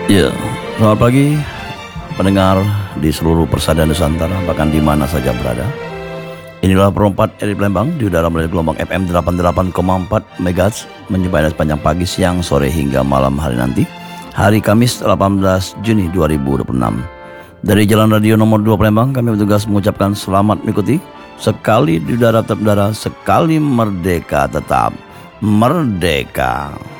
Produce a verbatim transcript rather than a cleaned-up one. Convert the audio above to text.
Ya, selamat pagi pendengar di seluruh persada Nusantara, bahkan di mana saja berada. Inilah Perempat R I Palembang di udara melalui gelombang F M delapan puluh delapan koma empat megahertz menyebar sepanjang pagi, siang, sore hingga malam hari nanti. Hari Kamis delapan belas Juni dua ribu dua puluh enam. Dari Jalan Radio nomor dua Palembang, kami bertugas mengucapkan selamat mengikuti sekali di udara tetap udara, sekali merdeka tetap merdeka.